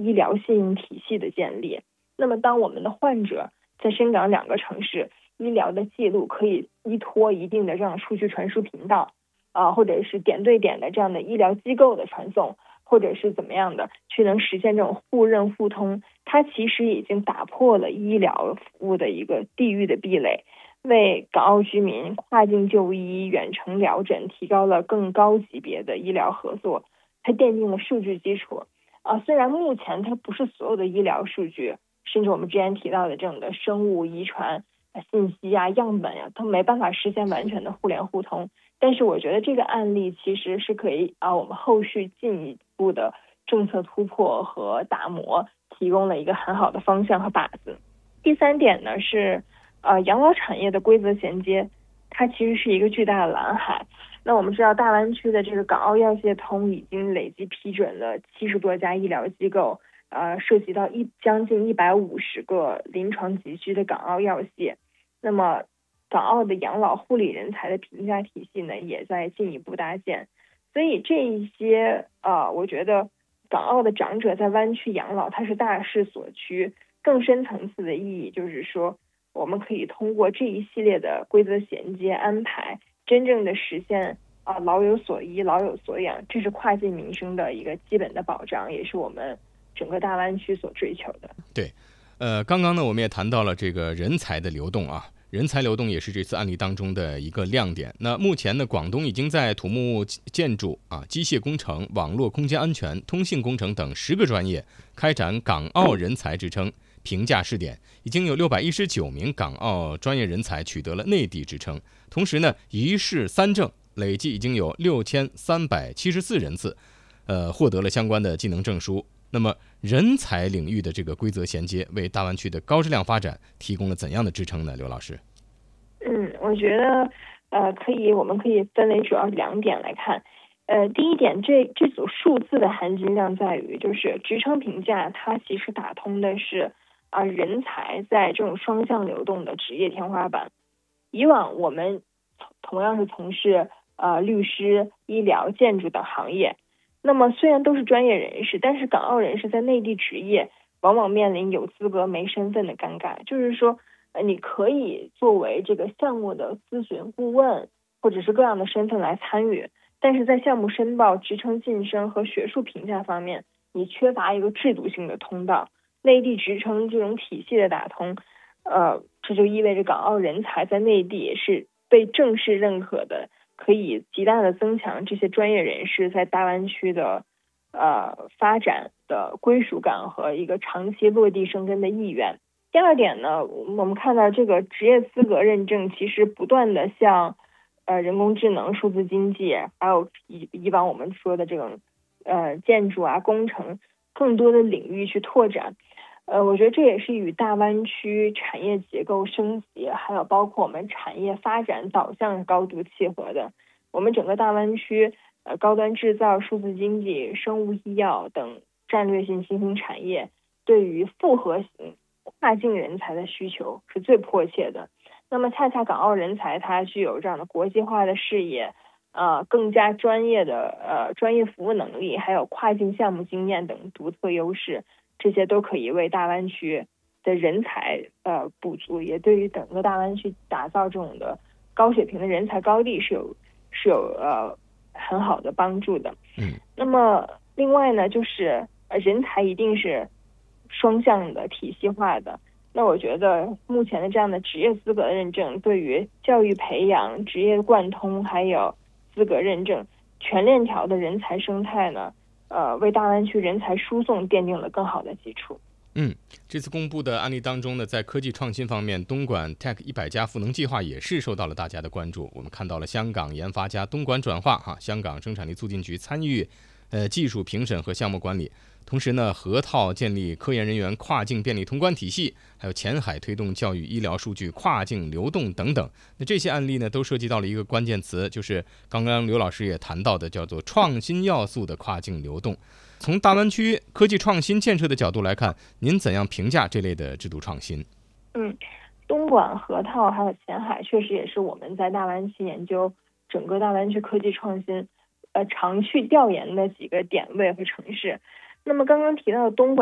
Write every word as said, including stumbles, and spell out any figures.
医疗信用体系的建立。那么当我们的患者在深港两个城市医疗的记录可以依托一定的这样数据传输频道啊、呃，或者是点对点的这样的医疗机构的传送，或者是怎么样的去能实现这种互认互通，它其实已经打破了医疗服务的一个地域的壁垒，为港澳居民跨境就医、远程疗诊提高了更高级别的医疗合作，它奠定了数据基础啊。虽然目前它不是所有的医疗数据，甚至我们之前提到的这种的生物遗传信息啊、样本呀、啊，它没办法实现完全的互联互通。但是我觉得这个案例其实是可以啊，我们后续进一步的政策突破和打磨提供了一个很好的方向和靶子。第三点呢是，呃，养老产业的规则衔接，它其实是一个巨大的蓝海。那我们知道大湾区的这个港澳药械通已经累计批准了七十多家医疗机构，呃，涉及到一将近一百五十个临床急需的港澳药械。那么港澳的养老护理人才的评价体系呢，也在进一步搭建。所以这一些呃，我觉得港澳的长者在湾区养老，它是大势所趋。更深层次的意义就是说，我们可以通过这一系列的规则衔接安排，真正的实现啊、呃、老有所依、老有所养，这是跨境民生的一个基本的保障，也是我们整个大湾区所追求的。 对，呃，刚刚呢，我们也谈到了这个人才的流动啊。人才流动也是这次案例当中的一个亮点。那目前呢，广东已经在土木建筑啊、机械工程、网络空间安全、通信工程等十个专业开展港澳人才职称评价试点，已经有六百一十九名港澳专业人才取得了内地职称。同时呢，一试三证，累计已经有六千三百七十四人次，呃，获得了相关的技能证书。那么，人才领域的这个规则衔接，为大湾区的高质量发展提供了怎样的支撑呢？刘老师？ 嗯，我觉得，呃，可以，我们可以分为主要两点来看。呃，第一点，这这组数字的含金量在于，就是职称评价，它其实打通的是啊、呃、人才在这种双向流动的职业天花板。以往我们同样是从事呃律师、医疗、建筑等行业。那么虽然都是专业人士，但是港澳人士在内地执业，往往面临有资格没身份的尴尬。就是说，呃，你可以作为这个项目的咨询顾问，或者是各样的身份来参与，但是在项目申报、职称晋升和学术评价方面，你缺乏一个制度性的通道。内地职称这种体系的打通，呃，这就意味着港澳人才在内地是被正式认可的。可以极大的增强这些专业人士在大湾区的呃发展的归属感和一个长期落地生根的意愿。第二点呢，我们看到这个职业资格认证其实不断的向呃人工智能、数字经济，还有以以往我们说的这种呃建筑啊、工程更多的领域去拓展。呃，我觉得这也是与大湾区产业结构升级，还有包括我们产业发展导向高度契合的。我们整个大湾区，呃，高端制造、数字经济、生物医药等战略性新兴产业，对于复合型跨境人才的需求是最迫切的。那么，恰恰港澳人才它具有这样的国际化的视野，呃，更加专业的呃专业服务能力，还有跨境项目经验等独特优势。这些都可以为大湾区的人才呃补足，也对于整个大湾区打造这种的高水平的人才高地是有是有呃很好的帮助的。 嗯， 那么另外呢，就是呃人才一定是双向的、体系化的。那我觉得目前的这样的职业资格认证，对于教育培养、职业贯通，还有资格认证全链条的人才生态呢，呃，为大湾区人才输送奠定了更好的基础。 嗯，这次公布的案例当中呢，在科技创新方面，东莞 Tech 一百家赋能计划也是受到了大家的关注。我们看到了香港研发加东莞转化，哈，香港生产力促进局参与呃技术评审和项目管理。同时呢，河套建立科研人员跨境便利通关体系，还有前海推动教育医疗数据跨境流动等等。那这些案例呢，都涉及到了一个关键词，就是刚刚刘老师也谈到的，叫做创新要素的跨境流动。从大湾区科技创新建设的角度来看，您怎样评价这类的制度创新？ 嗯，东莞、河套还有前海，确实也是我们在大湾区研究整个大湾区科技创新，呃，常去调研的几个点位和城市。那么刚刚提到的东莞。